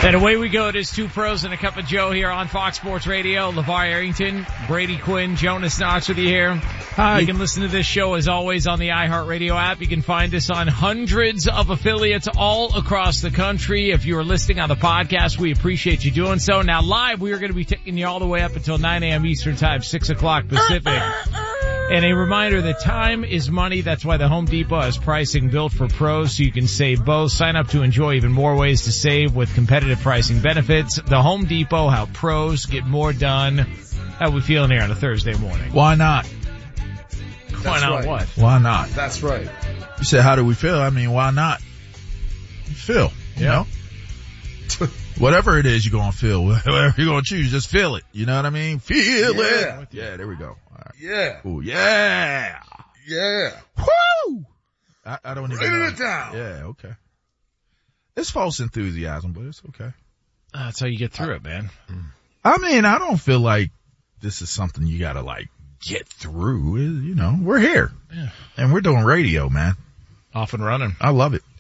And away we go. It is Two Pros and a Cup of Joe here on Fox Sports Radio. LeVar Arrington, Brady Quinn, Jonas Knox with you here. Hi. You can listen to this show as always on the iHeartRadio app. You can find us on hundreds of affiliates all across the country. If you are listening on the podcast, we appreciate you doing so. Now live, we are going to be taking you all the way up until 9 a.m. Eastern Time, 6 o'clock Pacific. And a reminder that time is money. That's why the Home Depot has pricing built for pros so you can save both. Sign up to enjoy even more ways to save with competitive pricing benefits. The Home Depot, how pros get more done. How we feeling here on a Thursday morning? Why not? Why not right. What? Why not? That's right. You said, how do we feel? I mean, why not? Feel, you know? Whatever it is you're going to feel, whatever you're going to choose, just feel it. You know what I mean? Feel it. Yeah, there we go. All right. Yeah. Ooh, yeah. Yeah. Woo! I don't even know. Write it down. Yeah, okay. It's false enthusiasm, but it's okay. That's how you get through it, man. I mean, I don't feel like this is something you gotta like get through. You know, we're here. Yeah. And we're doing radio, man. Off and running. I love it.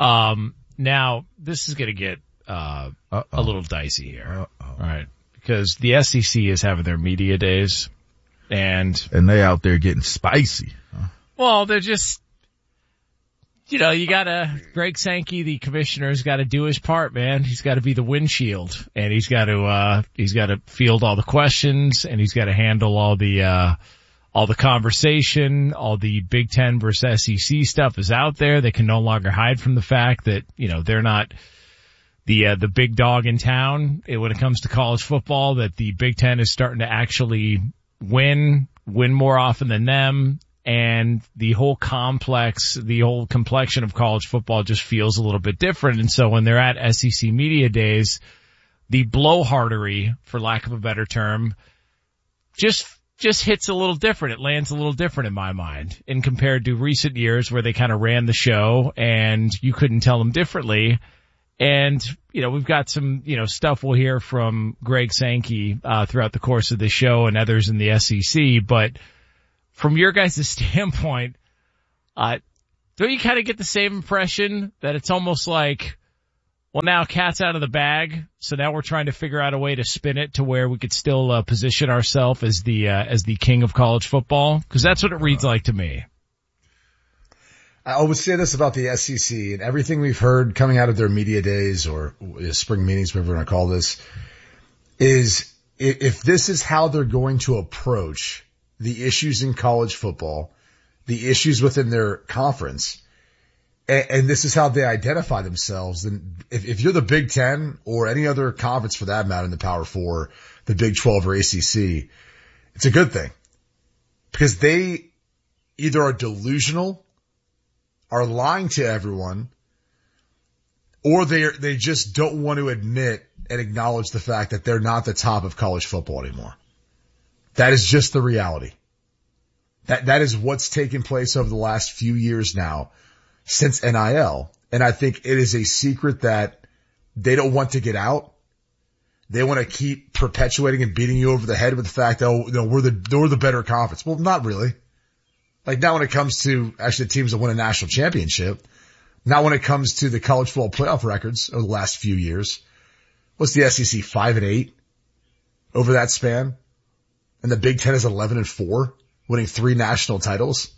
Now this is gonna get, a little dicey here. All right. Because the SEC is having their media days and they out there getting spicy. Huh? Well, they're just, you know, Greg Sankey, the commissioner's got to do his part, man. He's got to be the windshield and he's got to field all the questions and he's got to handle all the conversation, all the Big Ten versus SEC stuff is out there. They can no longer hide from the fact that, you know, they're not the big dog in town when it comes to college football, that the Big Ten is starting to actually win more often than them. And the whole complexion of college football just feels a little bit different. And so when they're at SEC media days, the blowhardery, for lack of a better term, just hits a little different. It lands a little different in my mind, in compared to recent years where they kind of ran the show and you couldn't tell them differently. And, you know, we've got some, you know, stuff we'll hear from Greg Sankey, throughout the course of the show and others in the SEC. But from your guys' standpoint, don't you kind of get the same impression that it's almost like, well, now cat's out of the bag, so now we're trying to figure out a way to spin it to where we could still position ourselves as the king of college football? Because that's what it reads like to me. I always say this about the SEC and everything we've heard coming out of their media days or spring meetings, whatever we're going to call this, is if this is how they're going to approach the issues in college football, the issues within their conference, and this is how they identify themselves, then if you're the Big Ten or any other conference for that matter in the Power Four, the Big 12 or ACC, it's a good thing. Because they either are delusional, are lying to everyone, or they just don't want to admit and acknowledge the fact that they're not the top of college football anymore. That is just the reality. That is what's taken place over the last few years now since NIL. And I think it is a secret that they don't want to get out. They want to keep perpetuating and beating you over the head with the fact that, oh, no, we're the better conference. Well, not really. Like, not when it comes to actually the teams that win a national championship. Not when it comes to the college football playoff records over the last few years. What's the SEC, 5-8 over that span? And the Big Ten is 11-4, winning 3 national titles.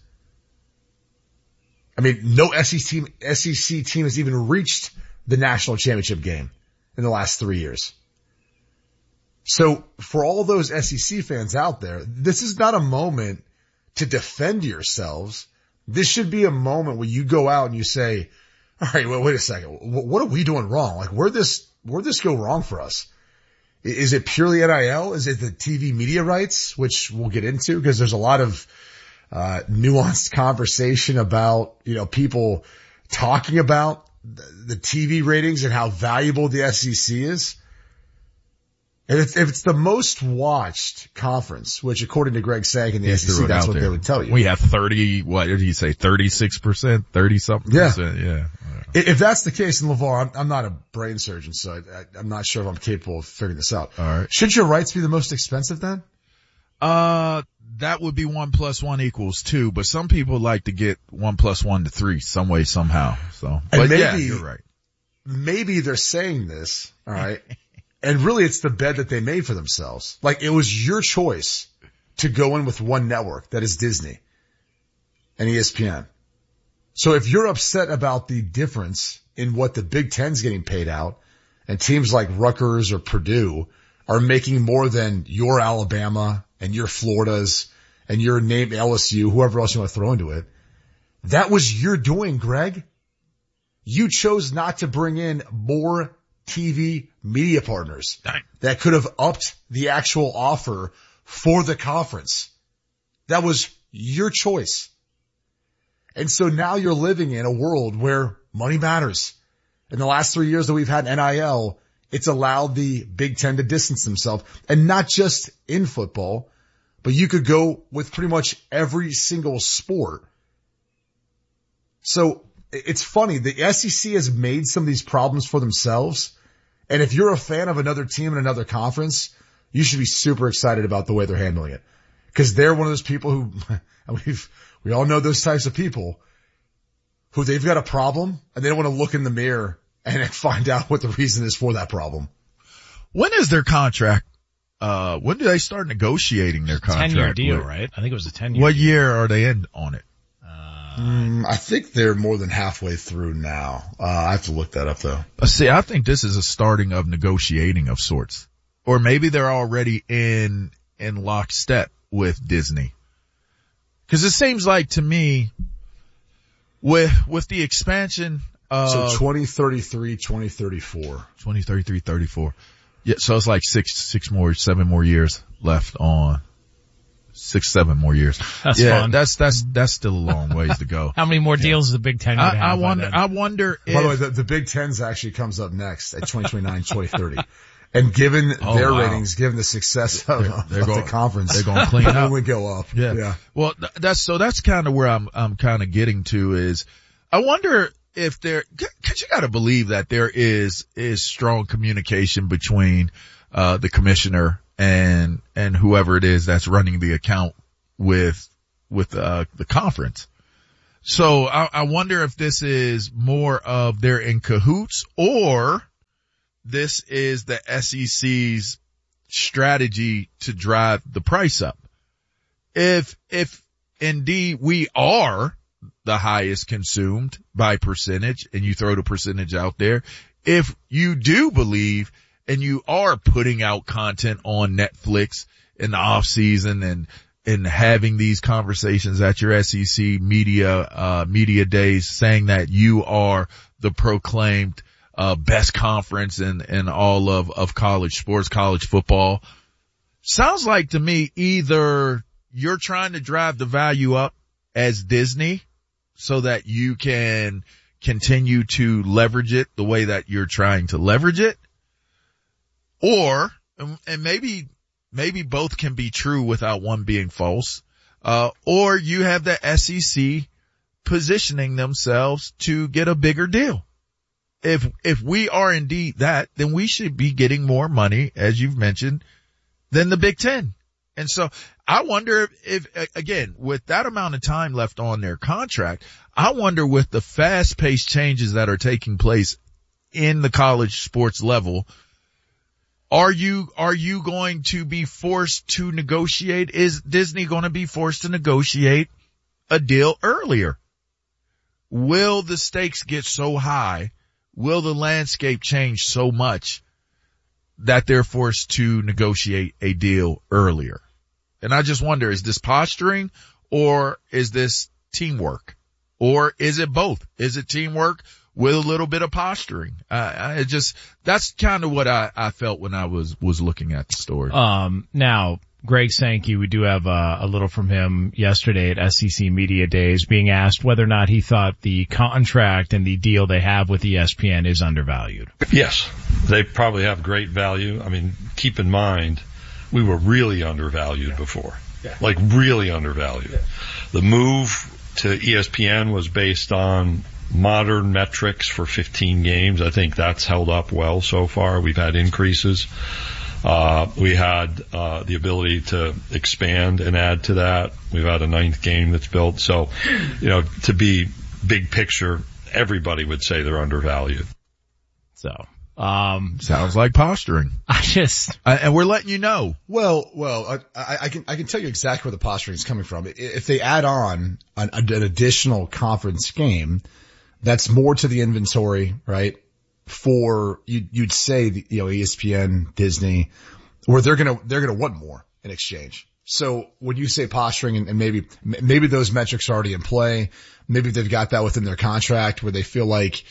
I mean, no SEC team has even reached the national championship game in the last 3 years. So for all those SEC fans out there, this is not a moment to defend yourselves. This should be a moment where you go out and you say, all right, wait a second. What are we doing wrong? Like, where'd this go wrong for us? Is it purely NIL? Is it the TV media rights, which we'll get into because there's a lot of nuanced conversation about, you know, people talking about the TV ratings and how valuable the SEC is. And if it's the most watched conference, which according to Greg Sankey in the SEC, that's what they would tell you. We have 30, what did he say, 36%, 30-something percent? Yeah. If that's the case in LeVar, I'm not a brain surgeon, so I'm not sure if I'm capable of figuring this out. All right. Should your rights be the most expensive then? That would be 1 + 1 = 2, but some people like to get 1 + 1 to 3 some way, somehow. So, but maybe, yeah, you're right. maybe they're saying this, all right, and really it's the bed that they made for themselves. Like, it was your choice to go in with one network, that is Disney and ESPN. So if you're upset about the difference in what the Big Ten's getting paid out, and teams like Rutgers or Purdue are making more than your Alabama and your Floridas and your name LSU, whoever else you want to throw into it, that was your doing, Greg. You chose not to bring in more TV media partners that could have upped the actual offer for the conference. That was your choice. And so now you're living in a world where money matters. In the last 3 years that we've had NIL, it's allowed the Big Ten to distance themselves, and not just in football, but you could go with pretty much every single sport. So it's funny. The SEC has made some of these problems for themselves. And if you're a fan of another team in another conference, you should be super excited about the way they're handling it. Cause they're one of those people who, we all know those types of people who they've got a problem and they don't want to look in the mirror and find out what the reason is for that problem. When is their contract? When do they start negotiating their contract? 10-year deal, right? I think it was a 10-year What deal. year are they in on it? I think they're more than halfway through now. I have to look that up though. See, I think this is a starting of negotiating of sorts. Or maybe they're already in lockstep with Disney. Cause it seems like to me, with the expansion so 2033, 2034. 2033, 34. Yeah, so it's like 7 more years left on. 7 more years. That's fun. That's still a long ways to go. How many more deals is the Big Ten going to have? I wonder if... By the way, the Big Ten's actually comes up next at 2029, 2030. And given their ratings, given the success of the conference, they're going to clean up. Would go up. Yeah. Well, that's kind of where I'm kind of getting to is, I wonder if cause you gotta believe that there is strong communication between, the commissioner and whoever it is that's running the account with the conference. So I wonder if this is more of they're in cahoots, or this is the SEC's strategy to drive the price up. If indeed we are the highest consumed by percentage, and you throw the percentage out there, if you do believe and you are putting out content on Netflix in the off season and having these conversations at your SEC media days, saying that you are the proclaimed best conference in all of college sports, college football, sounds like to me either you're trying to drive the value up as Disney so that you can continue to leverage it the way that you're trying to leverage it, or, and maybe both can be true without one being false, or you have the SEC positioning themselves to get a bigger deal. If we are indeed that, then we should be getting more money, as you've mentioned, than the Big Ten. And so I wonder if again, with that amount of time left on their contract, I wonder with the fast-paced changes that are taking place in the college sports level, are you going to be forced to negotiate? Is Disney going to be forced to negotiate a deal earlier? Will the stakes get so high? Will the landscape change so much that they're forced to negotiate a deal earlier? And I just wonder, is this posturing, or is this teamwork, or is it both? Is it teamwork with a little bit of posturing? That's kind of what I felt when I was looking at the story. Now, Greg Sankey, we do have a little from him yesterday at SEC Media Days, being asked whether or not he thought the contract and the deal they have with ESPN is undervalued. Yes, they probably have great value. I mean, keep in mind, we were really undervalued before. Yeah. Like really undervalued. Yeah. The move to ESPN was based on modern metrics for 15 games. I think that's held up well so far. We've had increases. We had the ability to expand and add to that. We've had a 9th game that's built. So, to be big picture, everybody would say they're undervalued. So, sounds like posturing. And we're letting you know. Well, I can tell you exactly where the posturing is coming from. If they add on an additional conference game, that's more to the inventory, right? For you'd say, ESPN, Disney, where they're gonna want more in exchange. So when you say posturing and maybe those metrics are already in play, maybe they've got that within their contract where they feel like,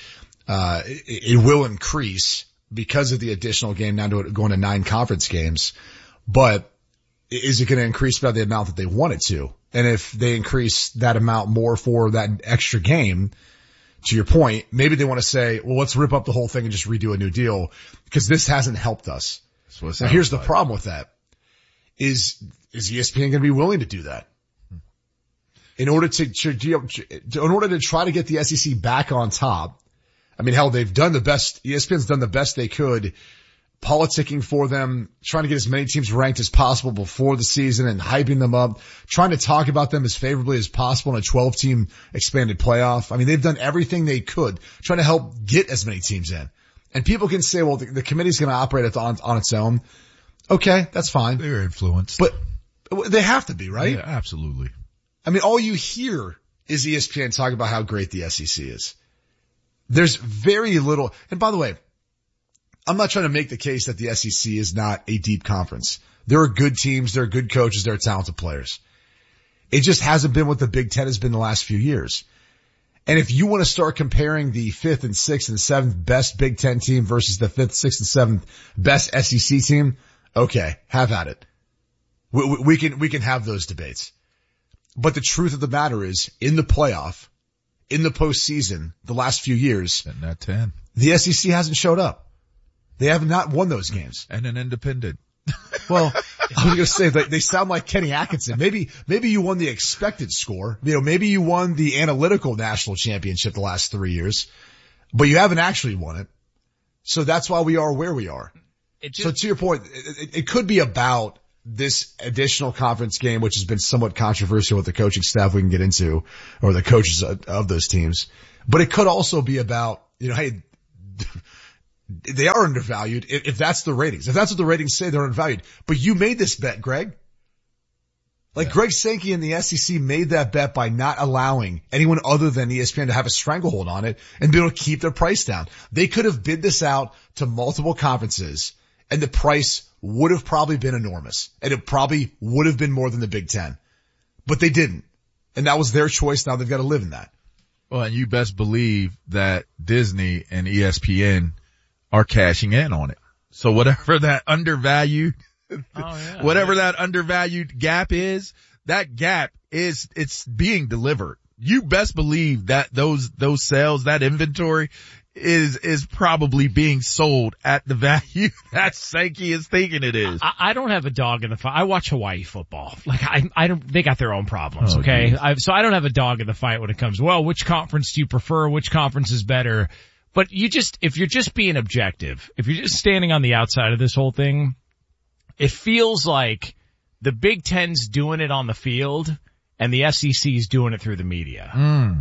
it will increase because of the additional game now going to 9 conference games. But is it going to increase by the amount that they want it to? And if they increase that amount more for that extra game, to your point, maybe they want to say, well, let's rip up the whole thing and just redo a new deal because this hasn't helped us. Now here's the problem with that. Is ESPN going to be willing to do that? In order to try to get the SEC back on top. I mean, hell, they've done the best. ESPN's done the best they could, politicking for them, trying to get as many teams ranked as possible before the season and hyping them up, trying to talk about them as favorably as possible in a 12-team expanded playoff. I mean, they've done everything they could, trying to help get as many teams in. And people can say, well, the committee's going to operate on its own. Okay, that's fine. They're influenced. But they have to be, right? Yeah, absolutely. I mean, all you hear is ESPN talking about how great the SEC is. There's very little, and by the way, I'm not trying to make the case that the SEC is not a deep conference. There are good teams, there are good coaches, there are talented players. It just hasn't been what the Big Ten has been the last few years. And if you want to start comparing the 5th and 6th and 7th best Big Ten team versus the 5th, 6th, and 7th best SEC team, okay, have at it. We can have those debates. But the truth of the matter is, in the playoff, in the postseason, the last few years, and that 10, the SEC hasn't showed up. They have not won those games. And an independent. Well, I was going to say they sound like Kenny Atkinson. Maybe you won the expected score. Maybe you won the analytical national championship the last 3 years, but you haven't actually won it. So that's why we are where we are. So to your point, it could be about this additional conference game, which has been somewhat controversial with the coaching staff we can get into, or the coaches of those teams. But it could also be about, hey, they are undervalued if that's the ratings. If that's what the ratings say, they're undervalued. But you made this bet, Greg. Greg Sankey and the SEC made that bet by not allowing anyone other than ESPN to have a stranglehold on it and be able to keep their price down. They could have bid this out to multiple conferences and the price would have probably been enormous. And it probably would have been more than the Big Ten. But they didn't. And that was their choice. Now they've got to live in that. Well, and you best believe that Disney and ESPN are cashing in on it. So whatever that undervalued, that undervalued gap is, that gap it's being delivered. You best believe that those sales, that inventory is probably being sold at the value that Sankey is thinking it is. I don't have a dog in the fight. I watch Hawaii football. I don't, they got their own problems, okay? So I don't have a dog in the fight when it comes, well, which conference do you prefer? Which conference is better? But if you're just being objective, if you're just standing on the outside of this whole thing, it feels like the Big Ten's doing it on the field and the SEC's doing it through the media.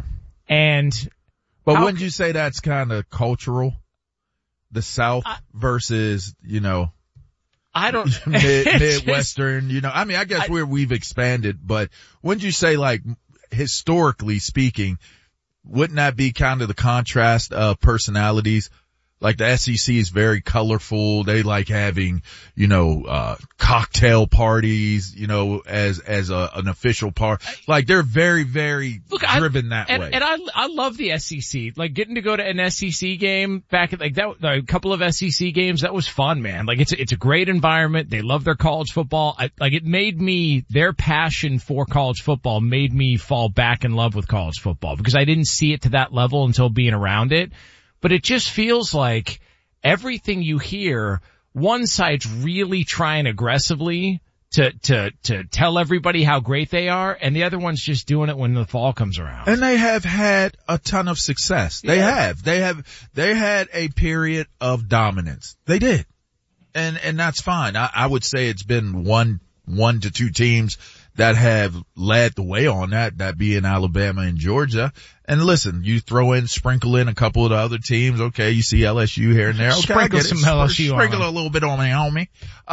But wouldn't you say that's kind of cultural? The South versus, I don't, Midwestern, I guess we've expanded, but wouldn't you say historically speaking, wouldn't that be kind of the contrast of personalities? Like the SEC is very colorful. They like having, cocktail parties, as an official part. They're very, very driven that way. And I love the SEC. Getting to go to an SEC game back at a couple of SEC games, that was fun, man. It's a great environment. They love their college football. It made me, their passion for college football made me fall back in love with college football because I didn't see it to that level until being around it. But it just feels like everything you hear, one side's really trying aggressively to tell everybody how great they are, and the other one's just doing it when the fall comes around. And they have had a ton of success. They have. They had a period of dominance. They did. And that's fine. I would say it's been one to two teams that have led the way on that being Alabama and Georgia. And listen, you sprinkle in a couple of the other teams. Okay, you see LSU here and there. Okay, sprinkle some LSU sprinkle a little bit on me.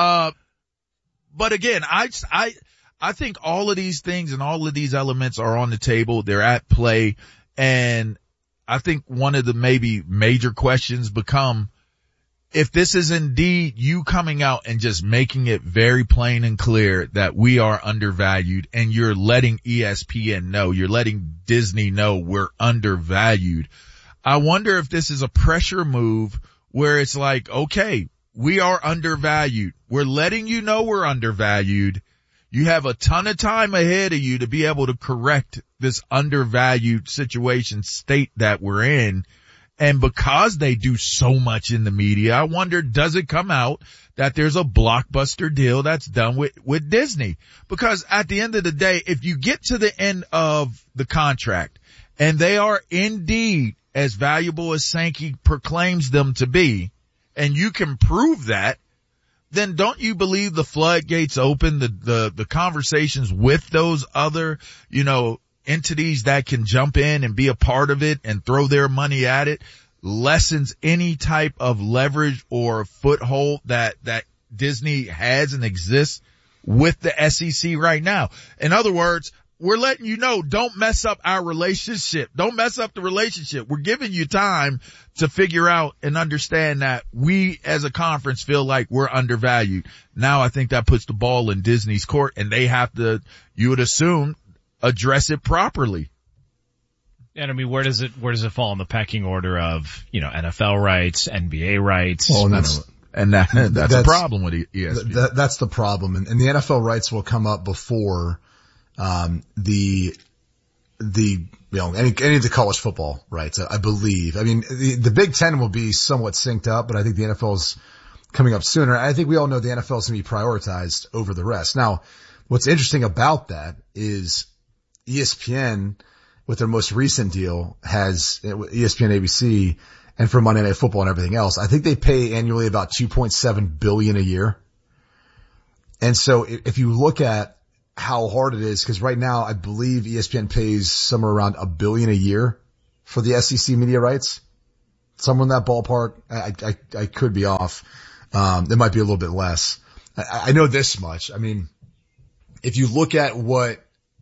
But again, I think all of these things and all of these elements are on the table. They're at play. And I think one of the maybe major questions become, if this is indeed you coming out and just making it very plain and clear that we are undervalued, and you're letting ESPN know, you're letting Disney know we're undervalued, I wonder if this is a pressure move where it's like, okay, we are undervalued. We're letting you know we're undervalued. You have a ton of time ahead of you to be able to correct this undervalued situation state that we're in. And because they do so much in the media, I wonder, does it come out that there's a blockbuster deal that's done with Disney? Because at the end of the day, if you get to the end of the contract and they are indeed as valuable as Sankey proclaims them to be, and you can prove that, then don't you believe the floodgates open, the conversations with those other, entities that can jump in and be a part of it and throw their money at it, lessens any type of leverage or foothold that Disney has and exists with the SEC right now. In other words, we're letting you know, don't mess up our relationship. Don't mess up the relationship. We're giving you time to figure out and understand that we as a conference feel like we're undervalued. Now I think that puts the ball in Disney's court, and they have to, you would assume, address it properly. And I mean, where does it fall in the pecking order of, NFL rights, NBA rights? Well, that's a problem with ESPN. That's the problem. And the NFL rights will come up before, any of the college football rights, I believe. I mean, the Big Ten will be somewhat synced up, but I think the NFL's coming up sooner. I think we all know the NFL is going to be prioritized over the rest. Now, what's interesting about that is ESPN, with their most recent deal, has ESPN, ABC, and for Monday Night Football and everything else, I think they pay annually about $2.7 billion a year. And so if you look at how hard it is, because right now I believe ESPN pays somewhere around $1 billion a year for the SEC media rights. Somewhere in that ballpark. I could be off. It might be a little bit less. I know this much. I mean, if you look at what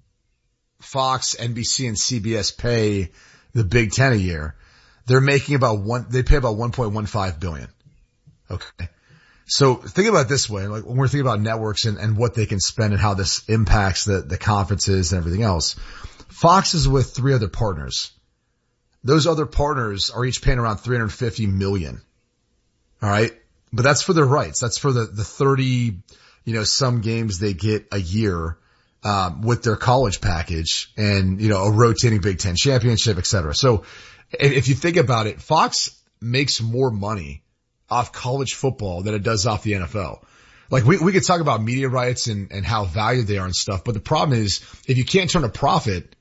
Fox, NBC, and CBS pay the Big Ten a year, they pay about $1.15 billion. Okay. So think about it this way, like when we're thinking about networks and what they can spend and how this impacts the conferences and everything else. Fox is with 3 other partners. Those other partners are each paying around $350 million. All right. But that's for their rights. That's for the 30, some games they get a year, with their college package and, a rotating Big Ten championship, et cetera. So if you think about it, Fox makes more money off college football than it does off the NFL. Like we could talk about media rights and how valued they are and stuff, but the problem is if you can't turn a profit,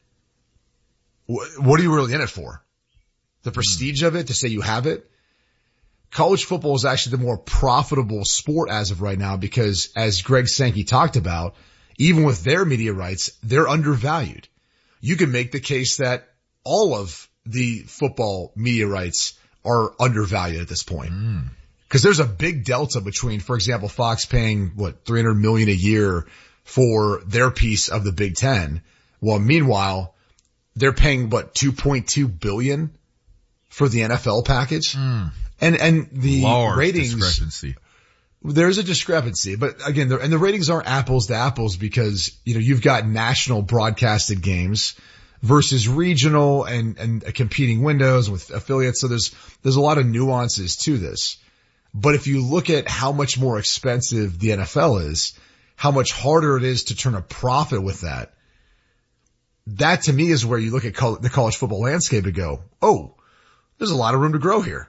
what are you really in it for? The prestige of it, to say you have it? College football is actually the more profitable sport as of right now because, as Greg Sankey talked about, even with their media rights, they're undervalued. You can make the case that all of the football media rights are undervalued at this point. Because there's a big delta between, for example, Fox paying, $300 million a year for their piece of the Big Ten. Well, meanwhile, they're paying, $2.2 billion for the NFL package. And the large ratings. Discrepancy. There's a discrepancy, but again, the ratings aren't apples to apples because, you've got national broadcasted games versus regional and competing windows with affiliates. So there's a lot of nuances to this. But if you look at how much more expensive the NFL is, how much harder it is to turn a profit with that to me is where you look at the college football landscape and go, oh, there's a lot of room to grow here.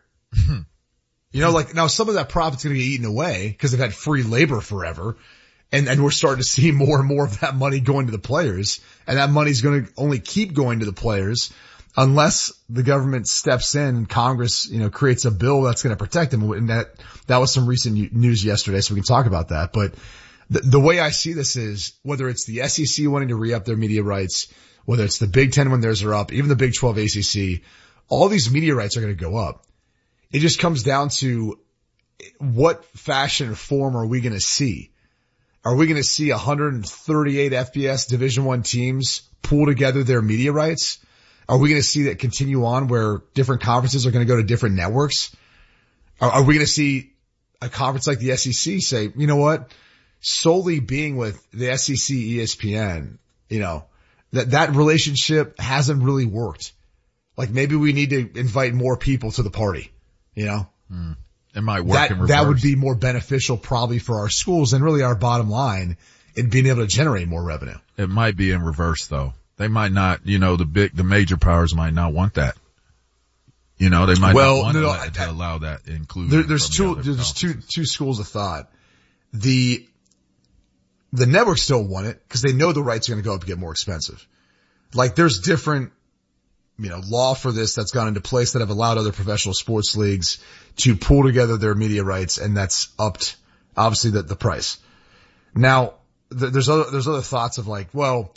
Now some of that profit's going to get eaten away because they've had free labor forever. And we're starting to see more and more of that money going to the players. And that money's going to only keep going to the players unless the government steps in and Congress, creates a bill that's going to protect them. And that was some recent news yesterday, so we can talk about that. But The way I see this is whether it's the SEC wanting to re-up their media rights, whether it's the Big Ten when theirs are up, even the Big 12 ACC, all these media rights are going to go up. It just comes down to what fashion or form are we going to see? Are we going to see 138 FBS Division I teams pool together their media rights? Are we going to see that continue on where different conferences are going to go to different networks? Are we going to see a conference like the SEC say, you know what, solely being with the SEC ESPN, that relationship hasn't really worked. Like maybe we need to invite more people to the party, It might work in reverse. That would be more beneficial probably for our schools and really our bottom line in being able to generate more revenue. It might be in reverse though. They might not, the major powers might not want that. They might not want to allow that inclusion. There's two schools of thought. The networks still want it because they know the rights are going to go up and get more expensive. Like there's different, law for this that's gone into place that have allowed other professional sports leagues to pool together their media rights, and that's upped obviously the price. Now there's other thoughts of like, well,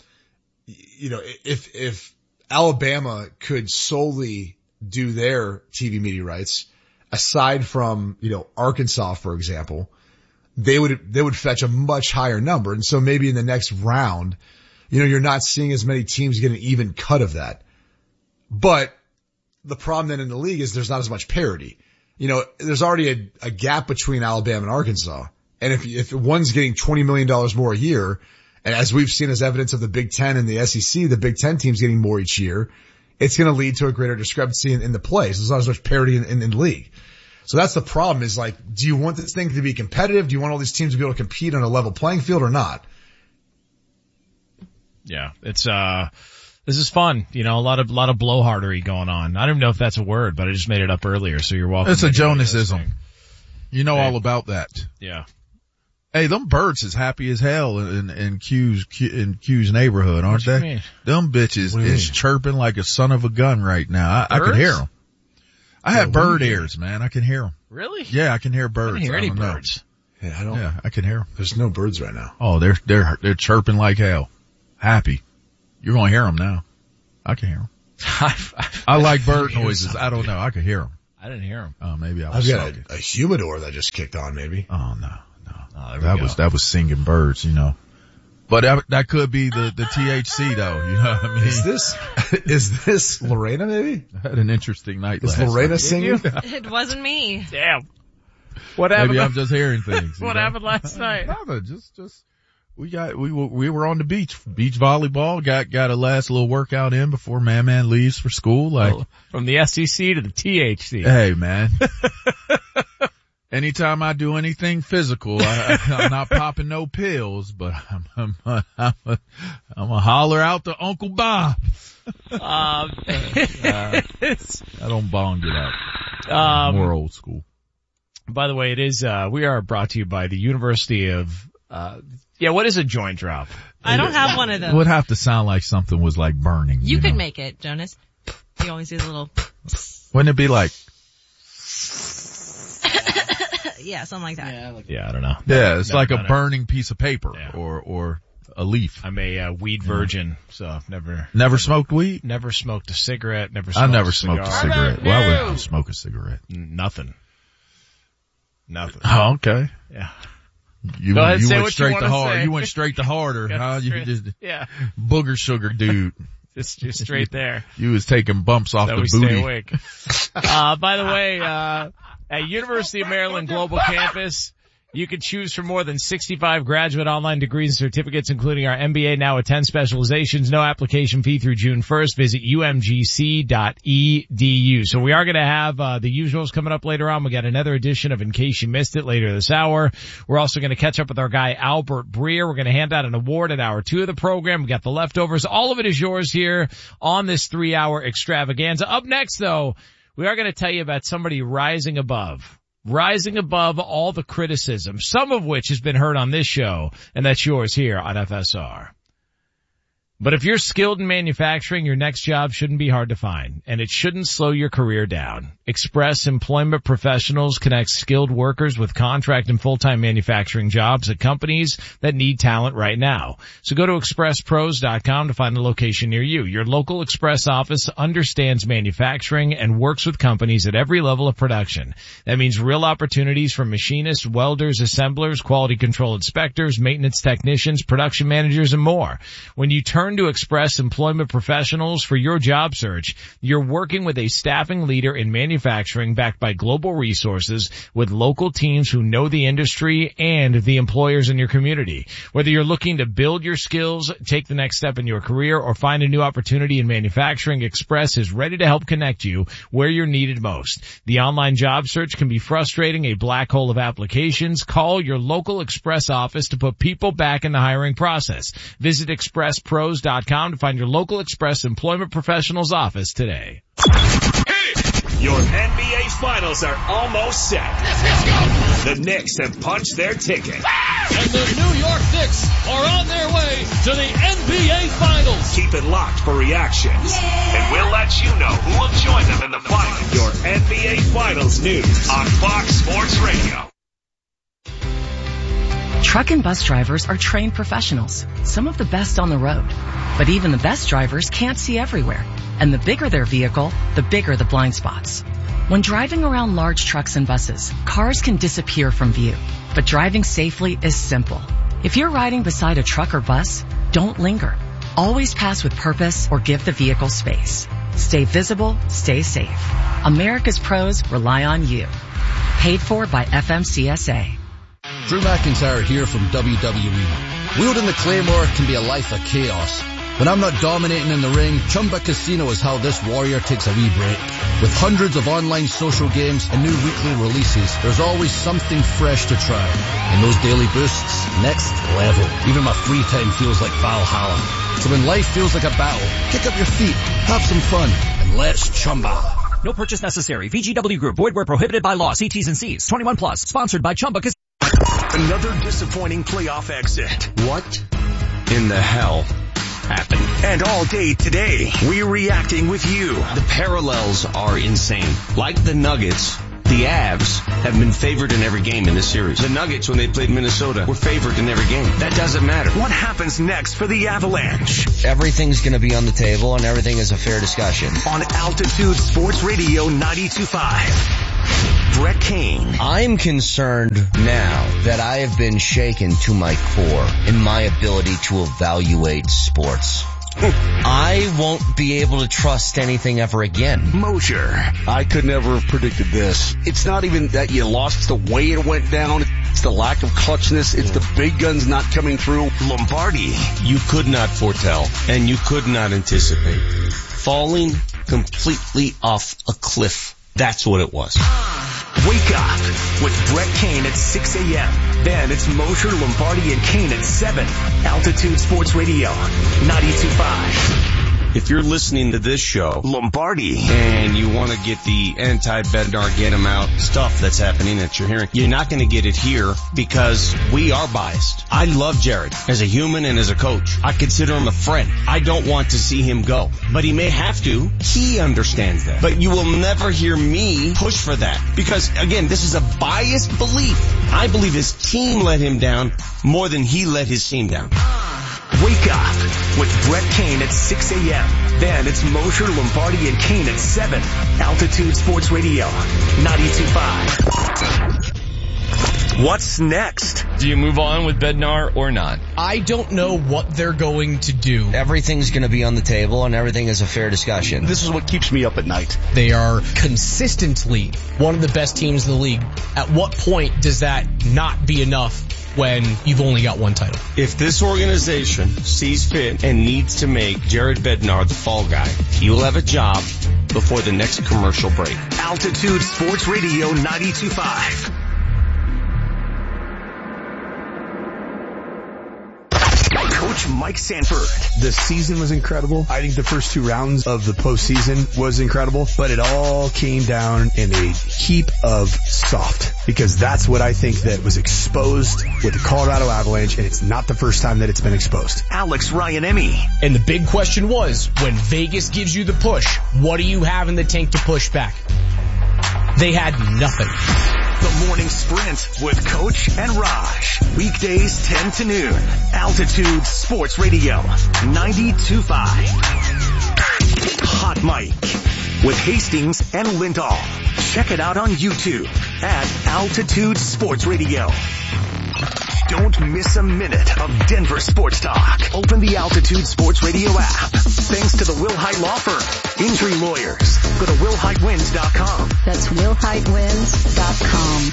if Alabama could solely do their TV media rights aside from, Arkansas, for example, they would fetch a much higher number. And so maybe in the next round, you're not seeing as many teams get an even cut of that. But the problem then in the league is there's not as much parity. There's already a gap between Alabama and Arkansas. And if one's getting $20 million more a year, and as we've seen as evidence of the Big Ten and the SEC, the Big Ten team's getting more each year, it's going to lead to a greater discrepancy in the plays. There's not as much parity in the league. So that's the problem is like, do you want this thing to be competitive? Do you want all these teams to be able to compete on a level playing field or not? Yeah, it's, this is fun. A lot of blowhardery going on. I don't even know if that's a word, but I just made it up earlier, so you're welcome. It's a Jonasism. All about that. Yeah. Hey, them birds is happy as hell in Q's neighborhood, aren't they? Mean? Them bitches is chirping like a son of a gun right now. I can hear them. I have bird ears, man. I can hear them. Really? Yeah, I can hear birds. I don't hear any birds. Yeah, I can hear them. There's no birds right now. Oh, they're chirping like hell. Happy. You're gonna hear them now. I can hear them. I like bird noises. I don't know. I can hear them. I didn't hear them. Oh, maybe I was. I've got a humidor that just kicked on. Maybe. Oh no. Oh, that was singing birds, But that could be the THC though, you know what I mean? Is this Lorena maybe? I had an interesting night last night. Is Lorena singing? It wasn't me. Damn. What happened? Maybe I'm just hearing things. What happened last night? Nothing. Just we were on the beach volleyball, got a last little workout in before man leaves for school. From the SEC to the THC. Hey man. Anytime I do anything physical, I'm not popping no pills, but I'm a holler out to Uncle Bob. I don't bong it out. More old school. By the way, it is, we are brought to you by the University of, what is a joint drop? I don't have one of those. It would have to sound like something was like burning. You could make it, Jonas. You always do the little. Wouldn't it be like? Yeah, something like that. I don't know. Yeah, it's like a burning piece of paper or a leaf. I'm a weed virgin, so I've never smoked weed. Never smoked a cigarette. I never smoked a cigarette. Why would I smoke a cigarette? Nothing. Oh, okay. Yeah. You went straight to hard. You went straight to harder, huh? You just booger sugar dude. Just straight there. You was taking bumps off the booty. Stay awake. By the way, at University of Maryland Global Campus, you can choose from more than 65 graduate online degrees and certificates, including our MBA Now at 10 specializations. No application fee through June 1st. Visit umgc.edu. So we are going to have the usuals coming up later on. We got another edition of In Case You Missed It later this hour. We're also going to catch up with our guy Albert Breer. We're going to hand out an award at hour 2 of the program. We got the leftovers. All of it is yours here on this 3-hour extravaganza. Up next, though, we are going to tell you about somebody rising above all the criticism, some of which has been heard on this show, and that's yours here on FSR. But if you're skilled in manufacturing, your next job shouldn't be hard to find, and it shouldn't slow your career down. Express Employment Professionals connects skilled workers with contract and full-time manufacturing jobs at companies that need talent right now. So go to expresspros.com to find a location near you. Your local Express office understands manufacturing and works with companies at every level of production. That means real opportunities for machinists, welders, assemblers, quality control inspectors, maintenance technicians, production managers, and more. When you turn to Express Employment Professionals for your job search, you're working with a staffing leader in manufacturing backed by global resources with local teams who know the industry and the employers in your community. Whether you're looking to build your skills, take the next step in your career, or find a new opportunity in manufacturing, Express is ready to help connect you where you're needed most. The online job search can be frustrating, a black hole of applications. Call your local Express office to put people back in the hiring process. Visit expresspros.com to find your local Express Employment Professionals office today. Your NBA Finals are almost set. Let's go. The Knicks have punched their ticket. And the New York Knicks are on their way to the NBA Finals. Keep it locked for reactions. And we'll let you know who will join them in the finals. Your NBA Finals news on Fox Sports Radio. Truck and bus drivers are trained professionals, some of the best on the road. But even the best drivers can't see everywhere. And the bigger their vehicle, the bigger the blind spots. When driving around large trucks and buses, cars can disappear from view. But driving safely is simple. If you're riding beside a truck or bus, don't linger. Always pass with purpose or give the vehicle space. Stay visible, stay safe. America's pros rely on you. Paid for by FMCSA. Drew McIntyre here from WWE. Wielding the Claymore can be a life of chaos. When I'm not dominating in the ring, Chumba Casino is how this warrior takes a wee break. With hundreds of online social games and new weekly releases, there's always something fresh to try. And those daily boosts, next level. Even my free time feels like Valhalla. So when life feels like a battle, kick up your feet, have some fun, and let's Chumba. No purchase necessary. VGW Group. Void where prohibited by law. See T's and C's. 21 plus. Sponsored by Chumba Casino. Another disappointing playoff exit. What in the hell happened? And all day today, we're reacting with you. The parallels are insane. Like the Nuggets, the Avs have been favored in every game in this series. The Nuggets, when they played Minnesota, were favored in every game. That doesn't matter. What happens next for the Avalanche? Everything's going to be on the table, and everything is a fair discussion. On Altitude Sports Radio 92.5. Brett Kane. I'm concerned now that I have been shaken to my core in my ability to evaluate sports. I won't be able to trust anything ever again. Mosher. I could never have predicted this. It's not even that you lost. It's the way it went down. It's the lack of clutchness. It's the big guns not coming through. Lombardi. You could not foretell, and you could not anticipate. Falling completely off a cliff. That's what it was. Wake up with Brett Kane at 6 a.m. Then it's Mosher, Lombardi, and Kane at 7. Altitude Sports Radio 92.5. If you're listening to this show, Lombardi, and you want to get the anti-Bednar, get him out stuff that's happening that you're hearing, you're not going to get it here because we are biased. I love Jared as a human and as a coach. I consider him a friend. I don't want to see him go, but he may have to. He understands that. But you will never hear me push for that because, again, this is a biased belief. I believe his team let him down more than he let his team down. Wake up with Brett Kane at 6 a.m. Then it's Mosher, Lombardi, and Kane at 7. Altitude Sports Radio 92.5. What's next? Do you move on with Bednar or not? I don't know what they're going to do. Everything's going to be on the table, and everything is a fair discussion. This is what keeps me up at night. They are consistently one of the best teams in the league. At what point does that not be enough when you've only got one title? If this organization sees fit and needs to make Jared Bednar the fall guy, he will have a job before the next commercial break. Altitude Sports Radio 92.5. Coach Mike Sanford. The season was incredible. I think the first 2 rounds of the postseason was incredible, but it all came down in a heap of soft. because that's what I think that was exposed with the Colorado Avalanche, and it's not the first time that it's been exposed. Alex Ryan-Emmy. And the big question was, when Vegas gives you the push, what do you have in the tank to push back? They had nothing. The Morning Sprint with Coach and Raj. Weekdays 10 to noon. Altitude Sports Radio. 92.5. Hot Mic with Hastings and Lindahl. Check it out on YouTube at Altitude Sports Radio. Don't miss a minute of Denver sports talk. Open the Altitude Sports Radio app. Thanks to the Wilhite Law Firm. Injury lawyers. Go to WilhiteWins.com. That's WilhiteWins.com.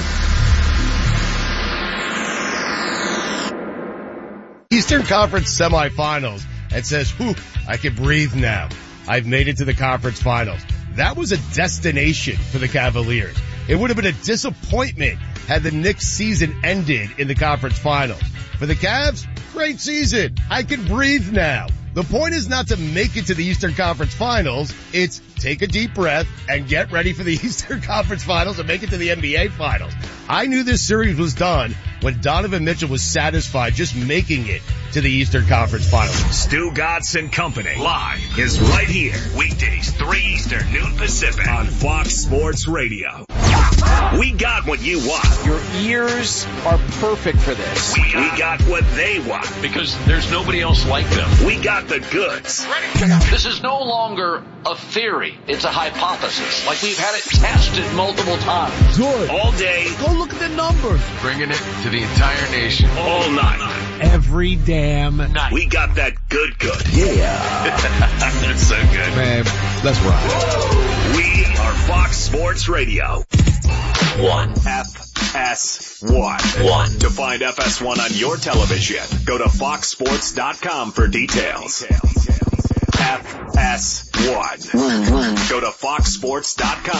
Eastern Conference semifinals. It says, whew, I can breathe now. I've made it to the conference finals. That was a destination for the Cavaliers. It would have been a disappointment had the Knicks season ended in the conference finals. For the Cavs, great season. I can breathe now. The point is not to make it to the Eastern Conference Finals. It's take a deep breath and get ready for the Eastern Conference Finals and make it to the NBA Finals. I knew this series was done when Donovan Mitchell was satisfied just making it to the Eastern Conference Finals. Stu Godson Company live is right here. Weekdays 3 Eastern, noon Pacific on Fox Sports Radio. We got what you want. Your ears are perfect for this. We got what they want. Because there's nobody else like them. We got the goods. This is no longer a theory. It's a hypothesis. Like we've had it tested multiple times. Good. All day. Go look at the numbers. Bringing it to the entire nation. All night. Every damn night. We got that good. Yeah. That's so good. Man, let's rock. We are Fox Sports Radio. 1. FS1. To find FS1 on your television, go to foxsports.com for details. FS1. Go to foxsports.com.